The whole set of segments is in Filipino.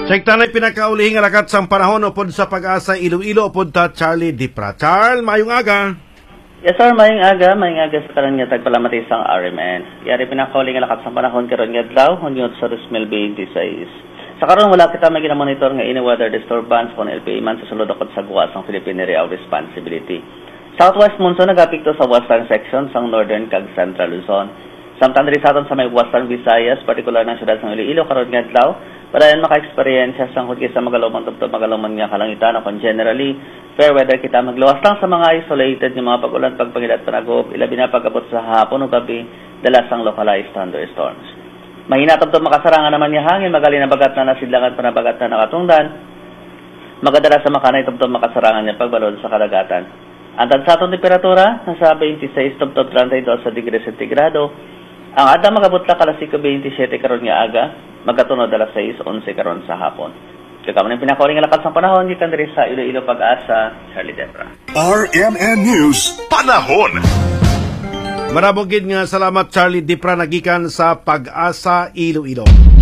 Sektanay pinakaulihing alakat sang panahon upod sa Pag-asa Iloilo upod ta Charlie Dipra. Charles, mayong aga. Yes sir, mayong aga sa karon nga tagpalamati sang RMN. Yari pinakauling alakat sang panahon karon nga adlaw hunyot sa 2026. Sa karon wala kita may ginamonitor nga ini weather disturbance kon LPA man sa sulod akot sa guwas ang Philippine Area of Responsibility. Southwest monsoon nagapikto sa western section sang northern kag central Luzon. Samtang diri sa aton sa may western Visayas, partikular na syudad sang Iloilo karon nga adlaw, padayon maka-experience sa hugis sa magalumang tubtob magalumang nga kalangitan kon generally fair weather kita magluwas lang sa mga isolated nga mga pag-ulan pagpangilat panagop ilabi na pag-abot sa hapon ug gabi dala sang localized thunderstorms. Mahina tubtob makasarangan naman nga hangin magali na bagat na nasidlangan panabagat na nakatungdan. Magadala sa makanay tubtob makasarangan nga pagbalod sa kadagatan. Ang sa atong temperatura nasa 26 tubtob 32 sa degree sentigrado. Ang adlaw magabot la alas 5:27 karon nga aga, magatunod alas 6:11 karon sa hapon. Kamo nang pinakawaling lakas ng panahon gikan diri sa Iloilo Pag-asa, Charlie Depra. RMN News Panahon. Marabog gid nga salamat Charlie Dipra nagikan sa Pag-asa Iloilo.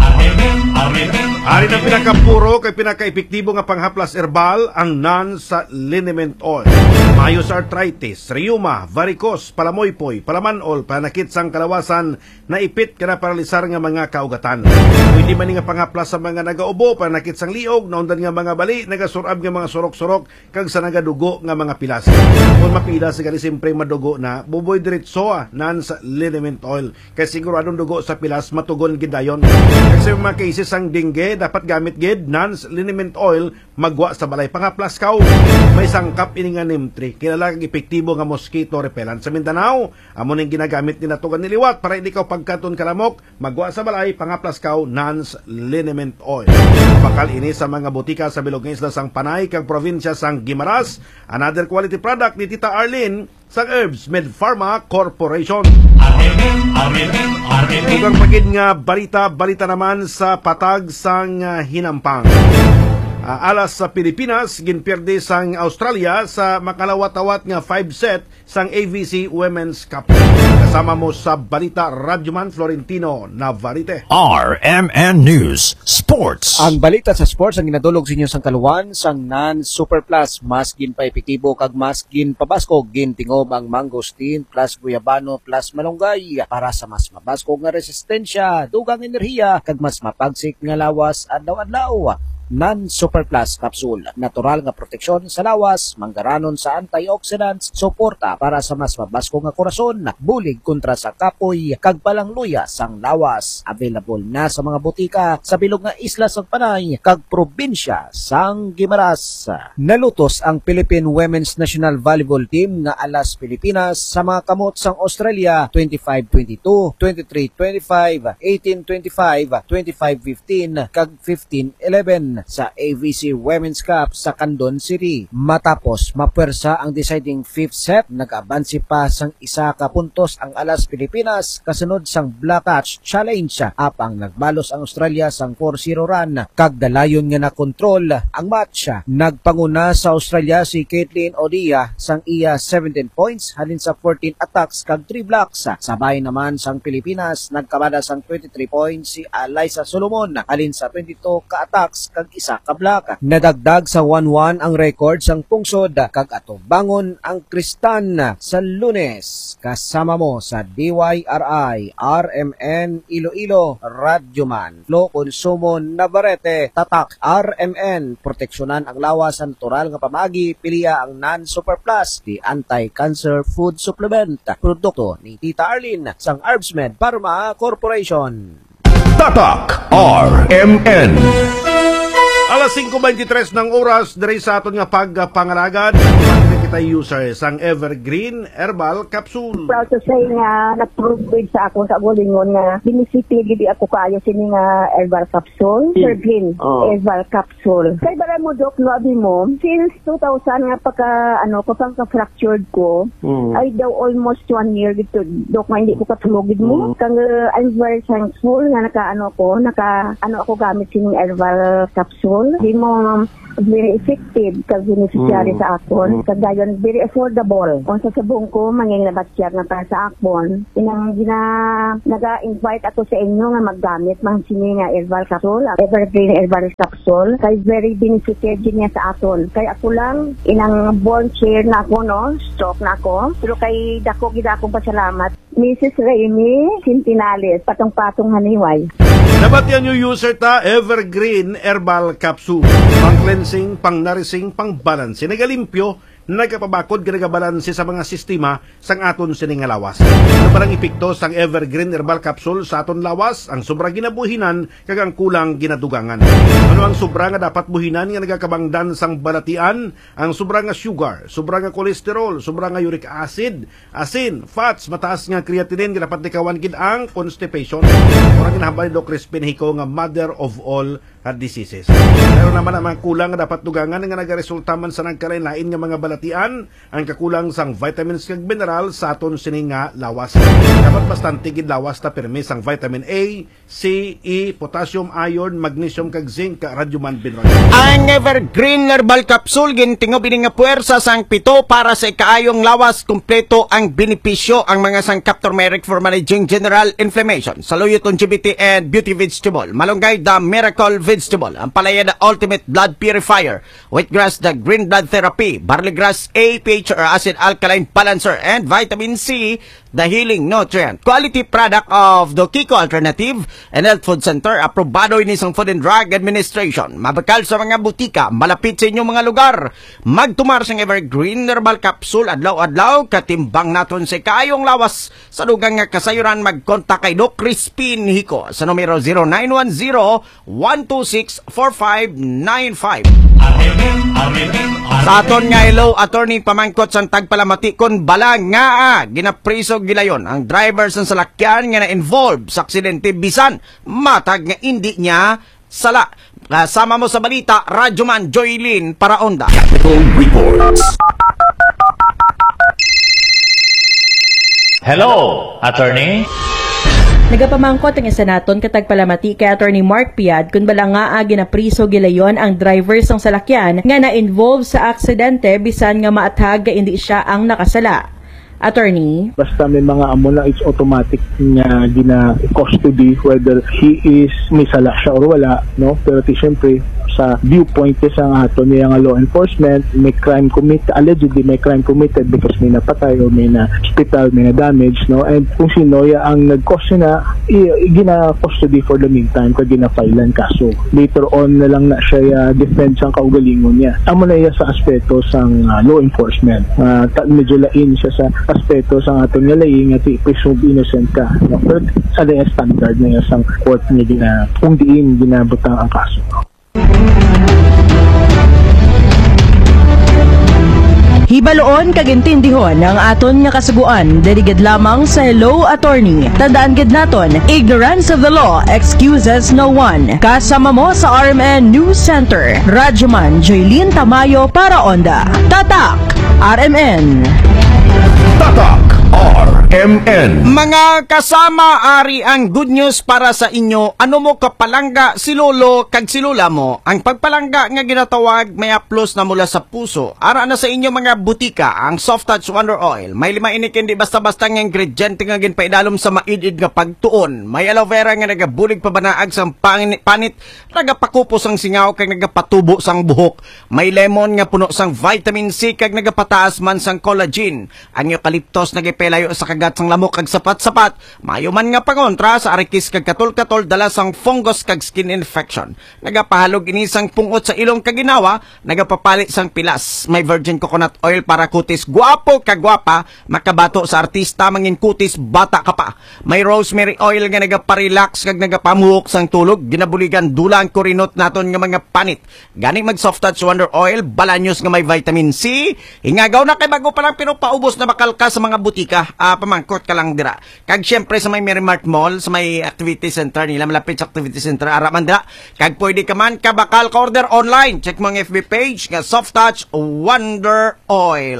Ari na pinakapuro kay pinaka-epektibo nga panghaplas herbal ang non-liniment oil. Mayo sa arthritis, rheuma, varicose, palamoypoy, palamanol, panakit sang kalawasan, naipit ka na paralisar nga mga kaugatan. Pwede man nga panghaplas sa mga nagaubo, panakit sang liog, naundan nga mga bali, nagasurab nga mga surok-surok, kag sa nagadugo nga mga pilas. Kung mapilas, gali simpre madugo na, buboy diretso non-liniment oil. Kaya siguro anong dugo sa pilas, matugon gidayon. Kasi mga cases ang dengue, dapat gamit gid non-liniment oil, magwa sa balay panghaplas kaw. May sangkap ini nga NIM3. Kilala kang epektibo nga mosquito repellent sa Mindanao. Amo ning ginagamit ni natugan niliwat para hindi ka pagkaton kalamok, magwa sa balay pangaplas kaw non-liniment oil. Bakal ini sa mga butika sa bilog ng isla sang Panay kag probinsya sang Guimaras. Another quality product ni Tita Arlene sang Herbs Med Pharma Corporation. Tugang pagid nga balita naman sa patag sang hinampang. Alas sa Pilipinas, ginperde sang Australia sa makalawat-awat nga 5 set sang AVC Women's Cup. Kasama mo sa balita Radyoman Florentino Navarrete. RMN News Sports. Ang balita sa sports ang ginadulog sa inyo sang kaluwan sang non-super plus mas gin pa epektibo kag mas gin pabaskog gin tingob ang mangosteen plus guyabano plus malunggay para sa mas mabaskog nga resistensya, dugang enerhiya kag mas mapagsik nga lawas adlaw-adlaw. Non-Super Plus Capsule. Natural nga proteksyon sa lawas, manggaranon sa antioxidants, suporta para sa mas mabasko nga korason, bulig kontra sa kapoy, kag palangluya sang lawas. Available na sa mga butika sa bilog nga isla sang Panay, kag probinsya sang Guimaras. Nalutos ang Philippine Women's National Volleyball Team nga alas Pilipinas sa mga kamot sang Australia 25-22, 23-25, 18-25, 25-15, kag 15-11 sa AVC Women's Cup sa Candon City. Matapos mapuwersa ang deciding fifth set, nag-abansi pa sang isa ka puntos ang alas Pilipinas kasunod sang Black Catch Challenge apang nagbalos ang Australia sang 4-0 run kag dalayon nga na control ang match. Nagpanguna sa Australia si Caitlin Odia sang iya 17 points halin sa 14 attacks kag 3 blocks. Sabay naman sang Pilipinas nagkabada sang 23 points si Alyssa Solomon halin sa 22 ka attacks kag isa ka block. Nadagdag sa 1-1 ang record sang pungsod kag ato bangon ang Kristan sa Lunes. Kasama mo sa DYRI RMN Iloilo Radyoman Flo Consumo Navarrete. Tatak RMN, proteksyonan ang lawas sa natural nga pamagi, piliya ang non-super plus di anti-cancer food supplement. Produkto ni Tita Arlene sang Herbs Med Pharma Corporation. Tatak RMN. Alas 5:23 ng oras diri sa aton nga pagpangalagad kita user sang Evergreen Herbal Capsule. Proud to say nga nag-prove sa akong kagulingon nga binisipil gid ako kaayo sini nga Herbal Capsule. Evergreen Herbal Capsule. Kay bara mo dok no abi mo since 2000 nga pagka-fractured ko ay daw almost 1 year dito dok nga hindi ko katulog gid mo. Kang I'm very thankful nga naka ako gamit sini Herbal Capsule. Di mo very effective kag beneficiary sa akon. Kag dayon very affordable. Kung sa subong ko manging nabatyar na para sa akon, inang naga-invite ako sa inyo nga maggamit man sini nga herbal capsule, evergreen herbal capsule. Kay very beneficiary niya sa aton. Kay ako lang inang born chair na ako, no, stroke na ako. Pero kay dako gid akong pasalamat Mrs. Raimi Sintinales, patong-patong haniway. Nabatian yung user ta Evergreen Herbal Capsule. Pang cleansing, pang nourishing, pang balance. Nagalimpyo, nagkapabakod, ginagabalansi sa mga sistema sang aton sining nga lawas. Ano parang epekto sang Evergreen Herbal Capsule sa aton lawas? Ang sobra ginabuhinan, kag ang kulang ginadugangan. Ano ang sobra nga dapat buhinan nga nagakabangdan sang balatian? Ang sobra nga sugar, sobra nga kolesterol, sobra nga uric acid, asin, fats, mataas nga creatinine, nga dapat nikawan gid ang constipation. Orang ginahambal ni Doc Crispin Hico nga mother of all diseases. Pero naman ang mga kulang nga dapat dugangan nga nagaresulta man sa nagkalain-lain nga mga balatian, ang kakulang sang vitamins kag mineral sa aton sining nga lawas. Dapat bastante gid lawas ta permis ang vitamin A, C, E, potassium, iron, magnesium kag zinc, radyoman mineral. Ang Evergreen Herbal Capsule gintingob ini nga puwersa sang pito para sa ikaayong lawas, kumpleto ang benepisyo ang mga sangkap turmeric for managing general inflammation, saluyot longevity and beauty vegetable, malunggay the miracle vegetable, ang palaya the ultimate blood purifier, wheatgrass the green blood therapy, barley grass A, pH or acid alkaline balancer, and vitamin C the healing nutrient. Quality product of the Kiko Alternative and Health Food Center, aprobado ini sang Food and Drug Administration. Mabakal sa mga butika, malapit sa inyong mga lugar. Magtumar sang Evergreen Herbal Capsule adlaw-adlaw, katimbang naton sa kaayong lawas. Sa dugang nga kasayuran, magkontak kay Doc Crispin Hico sa numero 0910-126-4595. Sa aton nga hello, attorney pamangkot sang tagpalamati kon bala nga ginaprisog gilayon ang driver sang salakyan nga na-involved sa aksidente bisan matag nga hindi niya sala. Sama mo sa balita, Radyoman Joylin Paraonda. Hello, attorney. Nagapamangkot ang isa naton katag palamati kay Attorney Mark Piad kung bala nga ginapriso gilayon ang driver sang salakyan nga na-involve sa aksidente bisan nga maatag nga hindi siya ang nakasala. Attorney? Basta may mga amo na it's automatic nga gina-custody whether he is may sala siya or wala, no? Pero siyempre sa viewpoint sa ato niya nga law enforcement, may crime committed, allegedly may crime committed because may napatay or may na hospital, may na damage, no? And kung sino ang nag-cause na, gina-custody for the meantime kaya gina-filean kaso. Later on na lang na siya defend sa kaugalingon niya. Amo na iya sa aspeto sang law enforcement. Medyo lain siya sa aspeto sang ato nga laing nga presumed innocent ka. No? Pero sa standard na iya sang court niya kung diin ginabutang ang kaso. Hibaloon kagintindihon ang aton nga kasuguan deligid lamang sa Hello Attorney. Tandaan gid naton, ignorance of the law excuses no one. Kasama mo sa RMN News Center, Radyoman Joylin Tamayo Paraonda. Tatak RMN. Tatak RMN. Mga kasama, ari ang good news para sa inyo. Ano mo kapalangga si lolo kag si lola mo? Ang pagpalangga nga ginatawag may aplos na mula sa puso. Ara na sa inyo mga butika ang Soft Touch Wonder Oil. May 5 inikin di basta-basta nga ingrediente nga ginpaidalom sa maidid nga pagtuon. May aloe vera nga nagabulig pabanaag sang panit, nagapakupos ang singaw kag nagapatubo sang buhok. May lemon nga puno sang vitamin C kag nagapataas man sang collagen. Ang eucalyptus nagipelayo sa kagat sang lamok kag sapat-sapat. Mayo man nga pangontra sa arikis kag katol-katol dala sang fungus kag skin infection. Nagapahalog ini sang pungot sa ilong kag ginawa, nagapapalit sang pilas. May virgin coconut oil para kutis guwapo kag gwapa, makabato sa artista mangin kutis bata ka pa. May rosemary oil nga nagaparelax kag nagapamuhok sang tulog, ginabuligan dulang kurinot naton nga mga panit. Gani mag Soft Touch Wonder Oil, balanyos nga may vitamin C. Hingagaw na kay bago pa lang pinapaubos na bakalka sa mga butika. Pamangkot ka lang dira. Kag syempre sa may Merrimart Mall, sa may activity center nila, malapit sa activity center, araman dira. Kag pwede ka man kabakal ka order online. Check mo ang FB page nga Soft Touch Wonder Oil.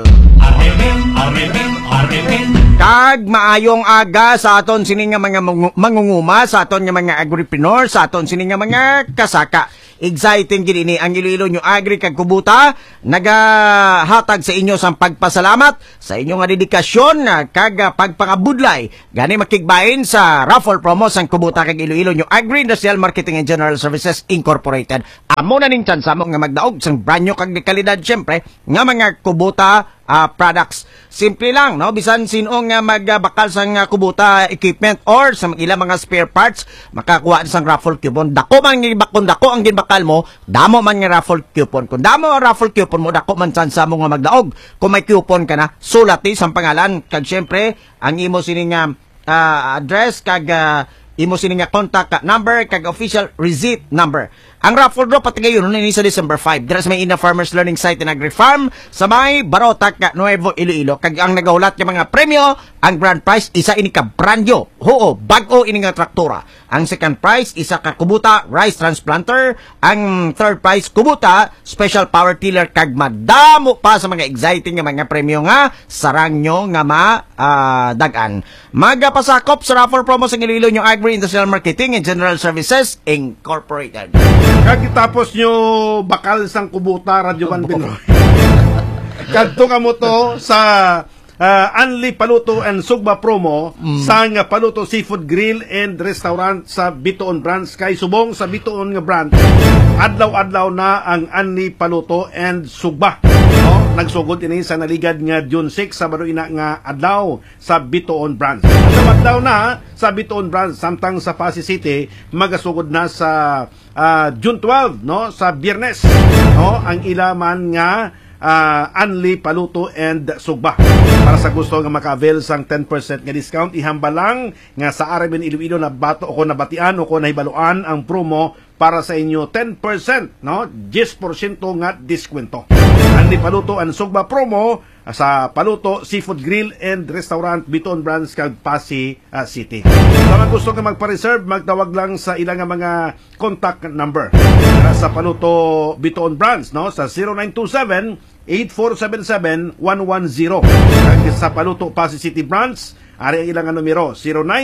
Kag maayong aga sa aton sining nga mga mangunguma, sa aton nga mga agripreneur, sa aton sining nga mga kasaka. exciting gid ini ang Iloilo New Agri kag Kubuta nagahatag sa inyo sang pagpasalamat sa inyo nga dedikasyon kag pagpangabudlay gani makigbahin sa raffle promo sang Kubuta kag Iloilo New Agri Industrial Marketing and General Services Incorporated. Amo na ning chance mo nga magdaog sang brand new kag kalidad syempre nga mga Kubuta products. Simple lang, no? Bisan sino nga magbakal sang Kubuta equipment or sa ilang mga spare parts, makakuha sang raffle coupon. Dako man dako ang ginbakal mo, damo man nga raffle coupon. Kung damo ang raffle coupon mo, dako man chance mo nga magdaog. Kung may coupon ka na, sulati sang pangalan. Kag syempre, ang imo sining address kag imo sining contact number kag official receipt number. Ang raffle draw pati ngayon ni sa December 5. Dira sa may Ina Farmers Learning Site in Agri-Farm sa may Barotac, Nuevo Iloilo. Kag ang nagahulat nga mga premyo, ang grand prize isa ini ka brandyo. Oo, bag-o ini nga traktora. Ang second prize isa ka Kubuta rice transplanter, ang third prize Kubuta special power tiller kag madamo pa sa mga exciting nga mga premyo nga sarang nyo nga dagan. Magapasakop sa raffle promo sa Iloilo New Agri Industrial Marketing and General Services Incorporated. Kagitapos nyo bakal sang Kubuta, Radyo Van Pinoy. Kadto ka mo to sa Anli Paluto and Sugba promo sang Paluto Seafood Grill and Restaurant sa Bitoon Branch. Kay subong sa Bitoon nga branch, adlaw-adlaw na ang Anli Paluto and Sugba. No? Nagsugod ini sa naligad nga June 6 sa ina nga adlaw sa Bitoon Branch. Adlaw na sa Bitoon Branch samtang sa Pasig City magasugod na sa June 12 no sa Biyernes no ang ilaman nga Anli Paluto and Sugba. Para sa gusto nga maka-avail sang 10% nga discount, ihamba lang nga sa Aramin Iloilo na bato o nabatian o nahibaluan ang promo para sa inyo 10% no 10% nga diskwento. Anli Paluto and Sugba promo sa Paluto Seafood Grill and Restaurant Bitoon Branch kag Pasig City. Sa mga gusto nga magpa-reserve, magtawag lang sa ilang mga contact number. Sa Paluto Bitoon Branch no sa 0927-8477-110. Kag sa Paluto Pasig City Branch, ari ang ilang numero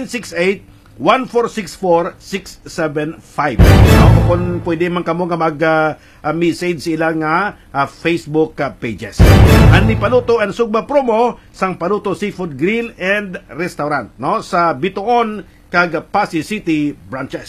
0968-1464-675. Kung pwede man kamo nga mag-message sa ilang Facebook pages. Anli Paluto and Sugba promo sang Paluto Seafood Grill and Restaurant no sa Bitoon kag Pasig City branches.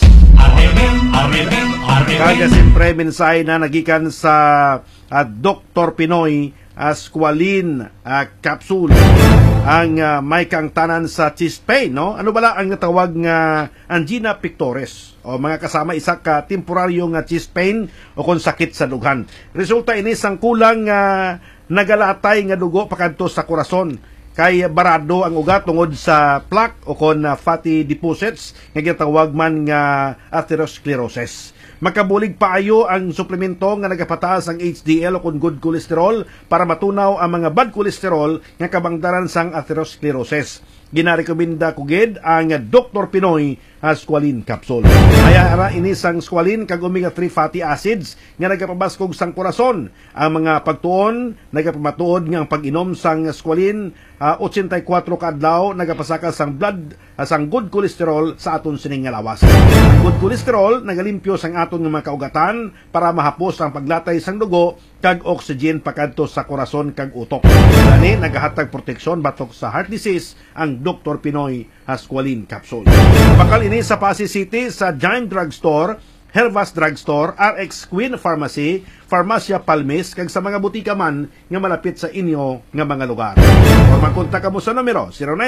Kaya siyempre mensahe na nagikan sa Dr. Pinoy Squalene capsule ang may kang tanan sa chest pain no ano bala ang natawag nga angina pectoris o mga kasama isa ka temporaryo nga chest pain o kung sakit sa dughan. Resulta ini sang kulang nagalatay nga dugo pakadto sa korason kay barado ang ugat tungod sa plaque o kon fatty deposits nga gitawag man nga atherosclerosis. Makabulig paayo ang suplemento nga nagapataas ang HDL o kung good cholesterol para matunaw ang mga bad cholesterol nga kabangdaran sang atherosclerosis. Ginarekomenda ko gid ang Dr. Pinoy Squalene capsule. Kaya ara ini sang squalene kag omega-3 fatty acids nga nagapabaskog sang korason. Ang mga pagtuon nagapamatuod nga ang pag-inom sang squalene 84 ka adlaw nagapasaka sang blood sang good cholesterol sa aton sining nga lawas. Ang good cholesterol nagalimpyo sang aton nga mga kaugatan para mahapos ang paglatay sang dugo kag oxygen pakadto sa korason kag utok. Gani nagahatag proteksyon batok sa heart disease ang Dr. Pinoy Squalene capsule. Bakal ini sa Pasig City sa Giant Drugstore, Hervas Drugstore, RX Queen Pharmacy, Farmacia Palmis, kag sa mga butika man nga malapit sa inyo nga mga lugar. O magkontak mo sa numero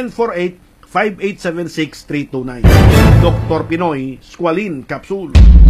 0948-5876-329. Dr. Pinoy Squalene capsule.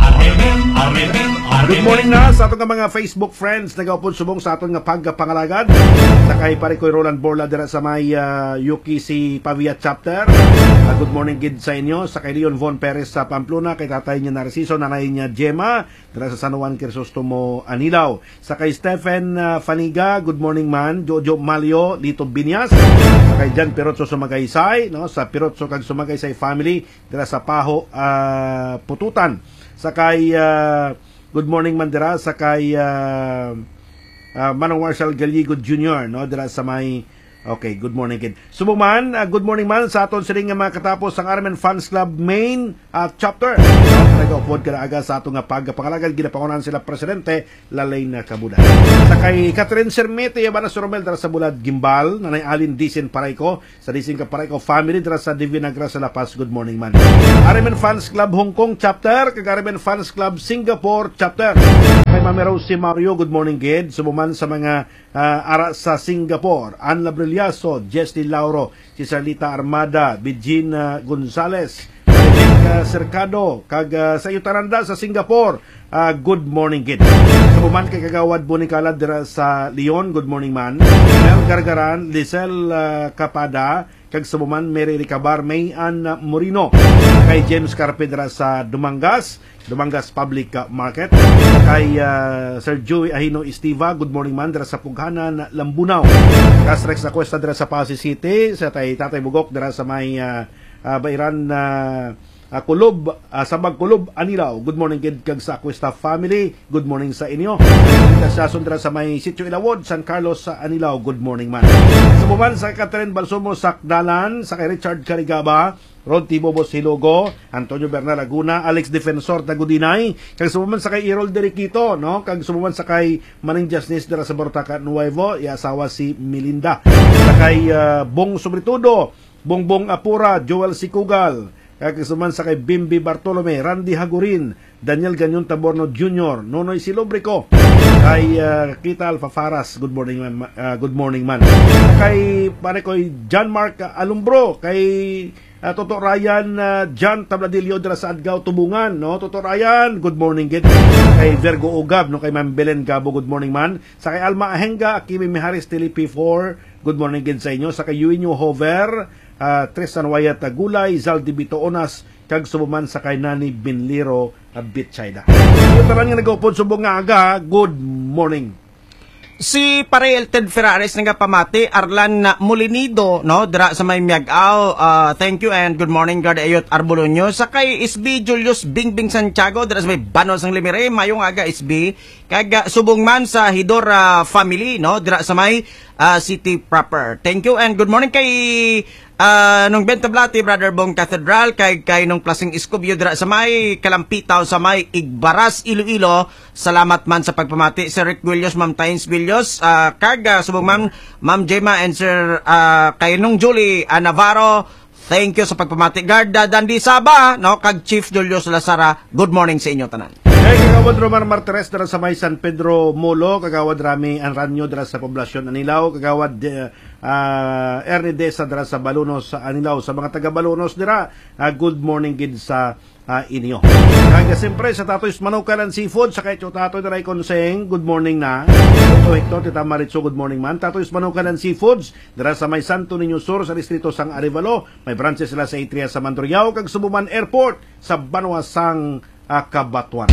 Good morning na sa atong mga Facebook friends nagaupod subong sa atong nga pagpangalagad sa kay pare ko Roland Borla dira sa may UKC Pavia chapter. Good morning gid sa inyo sa kay Leon Von Perez sa Pamplona, kay tatay niya Narciso, nanay niya Gemma dira sa San Juan Crisostomo Anilaw. Sa kay Stephen Faniga, good morning man. Jojo Malio Lito Binyas, sa kay Jan Pirotso Sumagaysay no sa Pirotso kag Sumagaysay family dira sa Paho Pututan. Sakay good morning man dira sakay Manong Marshall Galigo Jr. no dira sa may Okay, good morning kid. Subuman, good morning man sa aton sining nga mga katapos ang RMN Fans Club main chapter. Nag-upload ka na aga sa aton nga pagpangalagad ginapangunahan sila presidente lalay na kabuda. Sa kay Catherine Sermete yaban na Suromel dara sa Bulad Gimbal, nanay Alin Dicen Parayko sa Dicen ka Parayko family dara sa Divinagra sa La Paz. Good morning man. RMN Fans Club Hong Kong chapter, kag RMN Fans Club Singapore chapter. Kay Mami Rose Mario, good morning kid. Subuman sa mga ara sa Singapore, Anla Brilliaso, Jesly Lauro, si Sarlita Armada, Virginia Gonzales, Cercado, kag sa Yutaranda sa Singapore, good morning kid. Subuman kay Kagawad Bonicala dira sa Leon, good morning man. Mel Gargaran, Lisel Capada, kag subuman Mary Ricabar, Mayan Morino, kay James Carpedra sa Dumangas Public Market, kay Sir Joey Ahino Estiva, good morning man dira sa Pughanan, Lambunaw. Kasrex na Cuesta dira sa Pasig City, sa Tatay Bugok dira sa may Bairan Kulob, Sabag Kulob, Anilaw. Good morning kag sa Cuesta family. Good morning sa inyo. Sa Sundra sa may Sitio Ilawod, San Carlos sa Anilaw. Good morning man. Subuman sa Catherine Balsomo Sakdalan, sa kay Richard Carigaba, Rod Tibobos Hilogo, Antonio Bernal Laguna, Alex Defensor Tagudinay, kag sumuman sa kay Irol Deriquito, no? Kag sumuman sa kay Maning Jasnis dira sa Bortaca Nuevo, iasawa si Melinda. Sa kay Bong Sobritudo, Bongbong Apura, Joel Sikugal, kag sumuman sa kay Bimbi Bartolome, Randy Hagurin, Daniel Ganyon Taborno Jr., Nonoy Silobrico, kay Kita Alfafaras, good morning man. Kay pare koy John Mark Alumbro, kay Toto Ryan, John Tabladillo dira sa Adgaw Tubungan, no? Toto Ryan, good morning kid. Kay Virgo Ugab, no? Kay Ma'am Belen Gabo, good morning man. Sa kay Alma Ahenga, Kimi Miharis Tili P4, good morning kid sa inyo. Sa kay Yuinyo Hover, Tristan Wayat Gulay, Zaldi Bito Onas, kag subuman sa kay Nani Binliro Bitchayda. Yung taran nga nag-upod subong nga aga, good morning. Si Parel Ted Ferrares nga pamati, Arlan Molinido, no, dira sa may Miagaw, thank you and good morning God Ayot Arbolonyo. Sa kay SB Julius Bingbing Santiago, dira sa may Banos ng Limire, mayong aga SB, kag subong man sa Hidor family, no, dira sa may city proper. Thank you and good morning kay nung Bentablati, Brother Bong Cathedral, kay nung Plasing Escobio dira sa may Kalampitaw, sa may Igbaras, Iloilo. Salamat man sa pagpamati, Sir Rick Williams, Ma'am Tynes Villos, kag subong Ma'am Gemma and Sir kay nung Julie Navarro. Thank you sa pagpamati. Garda Dandi Saba, no, kag Chief Julius Lazara, good morning sa inyo tanan. Kay kagawad Romar Martires dara sa may San Pedro Molo, kagawad Rami Anranyo dara sa poblasyon Anilaw, kagawad Ernie Desa dara sa Balunos sa Anilaw. Sa mga taga Balunos dira, good morning gid sa inyo. Kaya siyempre sa Tatoy's Manukalan Seafood, sa kay Tatoy Daray Conseng, good morning na. Ito Hector, Tita Maritso, good morning man. Tatoy's Manukalan Seafoods, dara sa may Santo Niño Sur sa distrito Sang Arevalo. May branches sila sa Atria sa Mandurriao, kag Subuman Airport sa Banuasang Kabatuan.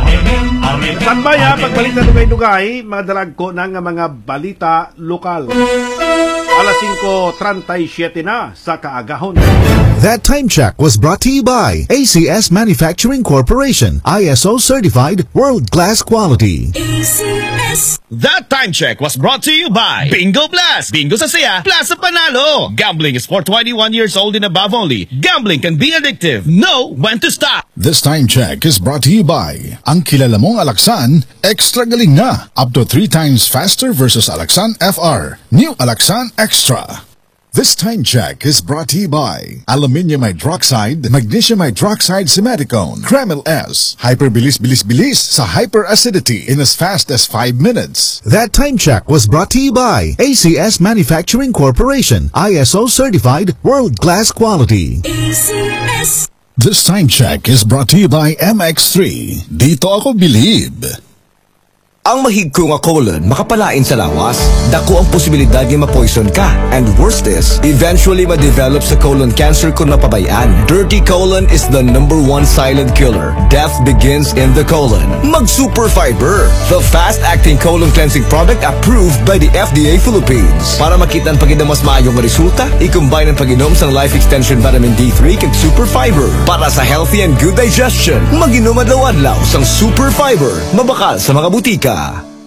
Tanbaya, pagbalik na dugay-dugay, madalag ko ng mga balita lokal. Alas 5:37 na sa kaagahon. That time check was brought to you by ACS Manufacturing Corporation, ISO certified world-class quality. ACS. That time check was brought to you by Bingo Blast. Bingo sa saya, plus sa panalo. Gambling is for 21 years old and above only. Gambling can be addictive. Know when to stop. This time check is brought to you by ang kilala mong Alaxan, extra galing na. Up to 3 times faster versus Alaxan FR. New Alaxan Extra. This time check is brought to you by Aluminium Hydroxide, Magnesium Hydroxide Simaticone, Kreml S, Hyperbilis-bilis-bilis sa hyperacidity in as fast as 5 minutes. That time check was brought to you by ACS Manufacturing Corporation, ISO certified world-class quality. ACS. This time check is brought to you by MX3. Dito ako believe. Ang mahigko nga colon makapalain sa lawas, dako ang posibilidad nga ma-poison ka. And worst is, eventually ma-develop sa colon cancer kung napabayaan. Dirty colon is the #1 silent killer. Death begins in the colon. Mag-Super Fiber, the fast-acting colon cleansing product approved by the FDA Philippines. Para makita ang pag-inom mas maayong resulta, i-combine ang pag-inom sang Life Extension Vitamin D3 kag Super Fiber. Para sa healthy and good digestion, mag-inom adlaw-adlaw sang Super Fiber. Mabakal sa mga butika.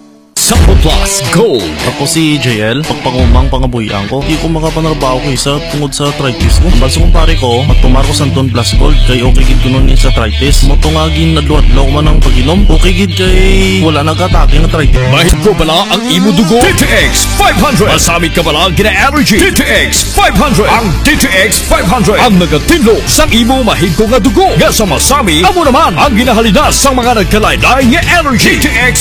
Sampo Plus Gold. Ako si JL, pagpangumang pangabuyan ko. Di ko makapanarbaho ko isa tungod sa arthritis ko. Balso kong pare ko, magtumar ko Santon Plus Gold. Kay okay gid ko nun sa arthritis. Motungagin nadluadlaw ko man ang pag-inom. Okay gid kay wala nag-atake ng arthritis. Mahit ko bala ang imo dugo. DTX 500. Masamit ka bala gina-allergy. DTX 500. Ang DTX 500 ang nagatinlo sang imo mahit ko nga dugo. Nga sa masami, amo naman ang ginahalinas sa mga nagkalain-lain nga allergy. DTX